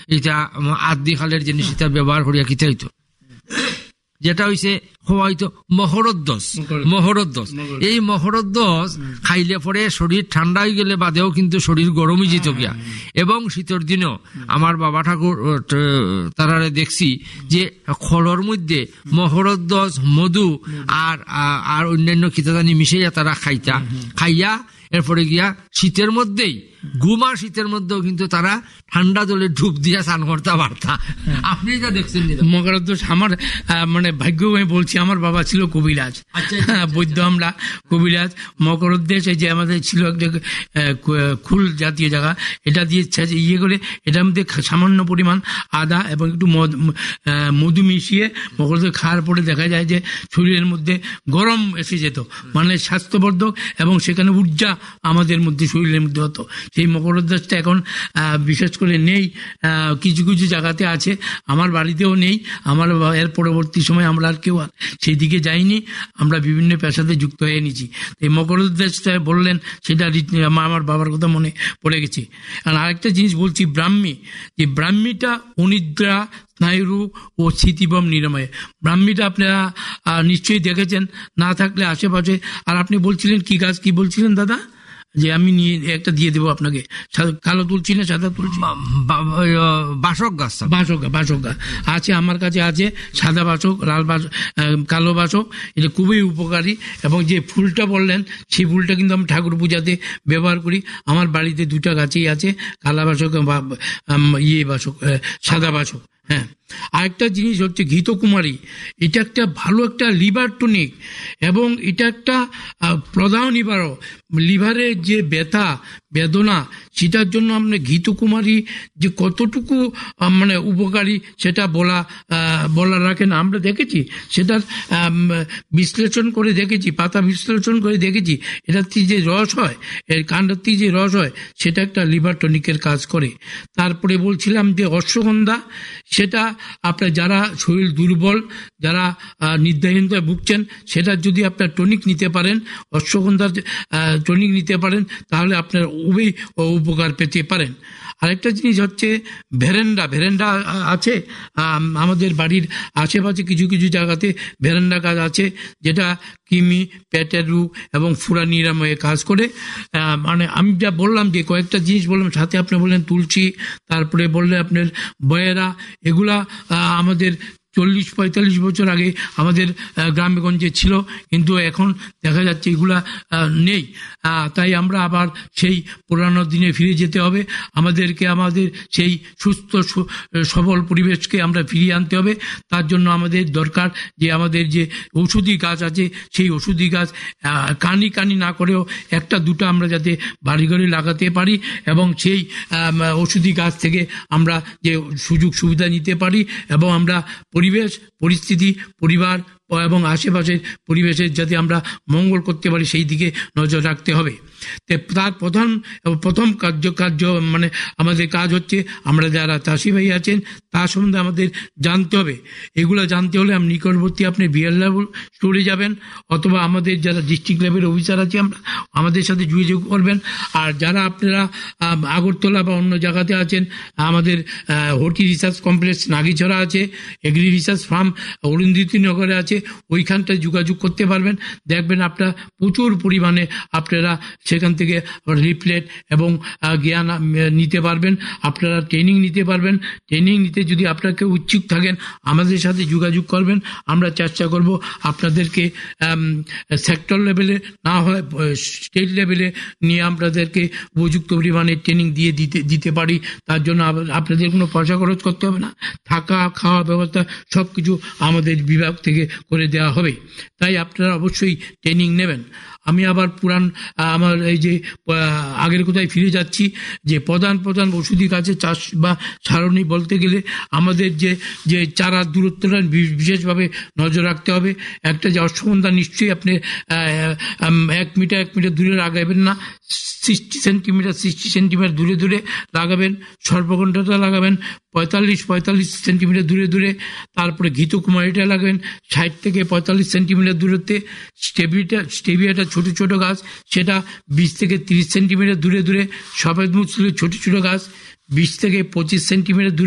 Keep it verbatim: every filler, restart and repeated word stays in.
এটা আদি খালের জিনিস এটা ব্যবহার করিয়া কিতা হইতো, যেটা হইছে হয়তো মহরদ্দস। মহরদ্দস এই মহরদ্দস খাইলে পরে শরীর ঠান্ডা হয়ে গেলে বাদেও কিন্তু শরীর গরম হয়ে যেত গিয়া। এবং শীতের দিনেও আমার বাবা ঠাকুর তারারে দেখছি যে খলর মধ্যে মহরদ্দস, মধু আর আর অন্যান্য খিতাদানি মিশাইয়া তারা খাইতা, খাইয়া এরপরে গিয়া শীতের মধ্যেই ঘুম আর শীতের মধ্যেও কিন্তু তারা ঠান্ডা জলে ডুব দিয়া স্নান করতে পারতা। আপনি যা দেখছেন মকরদ্দোষ আমার মানে ভাগ্য আমি বলছি, আমার বাবা ছিল কবিরাজ, বৈদ্য আমরা কবিরাজ। মকরদ্দেশ এই যে আমাদের ছিল একটা খুল জাতীয় জায়গা, এটা দিয়ে ইয়ে করে এটার মধ্যে সামান্য পরিমাণ আদা এবং একটু মধু মিশিয়ে মকরদ্দোষ খাওয়ার পরে দেখা যায় যে শরীরের মধ্যে গরম এসে যেত, মানে স্বাস্থ্যবর্ধক, এবং সেখানে ঊর্জা আমাদের মধ্যে শরীরের মধ্যে হতো। সেই মকরদ্দোষটা এখন বিশেষ করে নেই, কিছু কিছু জায়গাতে আছে, আমার বাড়িতেও নেই। আমার এর পরবর্তী সময় আমরা আর কেউ সেই দিকে যাইনি, আমরা বিভিন্ন পেশাতে যুক্ত হয়ে নিয়েছি। এই মকরদ্দোষটা বললেন সেটা আমার বাবার কথা মনে পড়ে গেছে। আর আরেকটা জিনিস বলছি, ব্রাহ্মী, যে ব্রাহ্মীটা অনিদ্রা, স্নায়ুরু ও স্মৃতিবম নিরাময়। ব্রাহ্মীটা আপনারা নিশ্চয়ই দেখেছেন, না থাকলে আশেপাশে। আর আপনি বলছিলেন কি গাছ, কি বলছিলেন দাদা? যে আমি নিয়ে একটা দিয়ে দেবো আপনাকে, কালো তুলছি না সাদা তুলছি? বাসক গাছ। বাসক গাছ, বাসক গাছ আছে আমার কাছে, আছে সাদা বাসক, লাল বাসক, কালো বাসক। এটা খুবই উপকারী। এবং যে ফুলটা বললেন সেই ফুলটা কিন্তু আমি ঠাকুর পূজাতে ব্যবহার করি। আমার বাড়িতে দুটা গাছেই আছে, কালা বাসক বা ইয়ে বাসক, সাদা বাসক। হ্যাঁ, আরেকটা জিনিস হচ্ছে ঘৃতকুমারী। এটা একটা ভালো একটা লিভার টনিক, এবং এটা একটা প্রদাহ নিবারক। লিভারের যে ব্যথা বেদনা, সেটার জন্য আমরা ঘৃতকুমারী যে কতটুকু মানে উপকারী সেটা বলা বলা রাখেন। আমরা দেখেছি সেটার বিশ্লেষণ করে দেখেছি, পাতা বিশ্লেষণ করে দেখেছি, এটার থেকে যে রস হয়, এর কাণ্ডের থেকে যে রস হয়, সেটা একটা লিভার টনিকের কাজ করে। তারপরে বলছিলাম যে অশ্বগন্ধা, সেটা আপনার যারা শরীর দুর্বল, যারা নিদ্রাহীনতায় ভুগছেন, সেটা যদি আপনার টনিক নিতে পারেন, অশ্বগন্ধার টনিক নিতে পারেন, তাহলে আপনার খুবই উপকার পেতে পারেন। আরেকটা জিনিস হচ্ছে ভেরেন্ডা। ভেরেন্ডা আছে আমাদের বাড়ির আশেপাশে, কিছু কিছু জায়গাতে ভেরেন্ডা গাছ আছে, যেটা কৃমি, পেটের রোগ এবং ফুরা নিরাময়ে কাজ করে। মানে আমি যা বললাম যে কয়েকটা জিনিস বললাম, সাথে আপনি বললেন তুলসী, তারপরে বললেন আপনার বয়েরা। এগুলা আমাদের চল্লিশ পঁয়তাল্লিশ বছর আগে আমাদের গ্রামেগঞ্জে ছিল, কিন্তু এখন দেখা যাচ্ছে এগুলা নেই। তাই আমরা আবার সেই পুরানো দিনে ফিরে যেতে হবে। আমাদেরকে আমাদের সেই সুস্থ সবল পরিবেশকে আমরা ফিরিয়ে আনতে হবে। তার জন্য আমাদের দরকার যে আমাদের যে ওষুধি গাছ আছে, সেই ওষুধি গাছ কানি কানি না করেও একটা দুটো আমরা যাতে বাড়ি ঘরে লাগাতে পারি, এবং সেই ওষুধি গাছ থেকে আমরা যে সুযোগ সুবিধা নিতে পারি, এবং আমরা পরিবেশ পরিস্থিতি, পরিবার এবং আশেপাশের পরিবেশের যাতে আমরা মঙ্গল করতে পারি, সেই দিকে নজর রাখতে হবে। তার প্রধান প্রথম কার্য কার্য মানে আমাদের কাজ হচ্ছে, আমরা যারা চাষি ভাই আছেন তার সম্বন্ধে আমাদের জানতে হবে। এগুলো জানতে হলে আপনি নিকটবর্তী আপনি বিএল লেভেল স্টোরে যাবেন, অথবা আমাদের যারা ডিস্ট্রিক্ট লেভেল অফিসার আছে আমরা আমাদের সাথে যোগাযোগ করবেন। আর যারা আপনারা আগরতলা বা অন্য জায়গাতে আছেন, আমাদের হর্টি রিসার্চ কমপ্লেক্স নাগিছড়া আছে, এগ্রি রিসার্চ ফার্ম অরুন্ধতী নগরে আছে, ওইখানটায় যোগাযোগ করতে পারবেন। দেখবেন আপনার প্রচুর পরিমাণে আপনারা সেখান থেকে লিফলেট এবং জ্ঞান নিতে পারবেন, আপনারা ট্রেনিং নিতে পারবেন। ট্রেনিং নিতে যদি আপনাকে উৎসুক থাকেন, আমাদের সাথে যোগাযোগ করবেন। আমরা চেষ্টা করব আপনাদেরকে সেক্টর লেভেলে না হয় স্টেট লেভেলে নিয়ে আপনাদেরকে উপযুক্ত পরিমাণে ট্রেনিং দিয়ে দিতে দিতে পারি। তার জন্য আপনাদের কোনো পয়সা খরচ করতে হবে না, থাকা খাওয়া ব্যবস্থা সব কিছু আমাদের বিভাগ থেকে করে দেওয়া হবে। তাই আপনারা অবশ্যই ট্রেনিং নেবেন। আমি আবার পুরান আমার এই যে আগের কোথায় ফিরে যাচ্ছি, যে প্রধান প্রধান ওষুধি গাছে চাষ বা সারণী বলতে গেলে আমাদের যে যে চারার দূরত্বটা বিশেষভাবে নজর রাখতে হবে। একটা যে অশ্বগন্ধা নিশ্চয়ই আপনি এক মিটার এক মিটার দূরে লাগাবেন না, সিক্সটি সেন্টিমিটার সিক্সটি সেন্টিমিটার দূরে দূরে লাগাবেন। সর্বঘণ্টাটা লাগাবেন পঁয়তাল্লিশ পঁয়তাল্লিশ সেন্টিমিটার দূরে দূরে। তারপরে ঘৃতকুমারীটা লাগাবেন ষাট থেকে পঁয়তাল্লিশ সেন্টিমিটার দূরত্বে। স্টেবিটা স্টেবিয়াটা ছোটো ছোটো গাছ, সেটা বিশ থেকে তিরিশ সেন্টিমিটার দূরে দূরে। সফেদ মুসলির ছোটো ছোটো গাছ বিশ থেকে পঁচিশ সেন্টিমিটার দূরে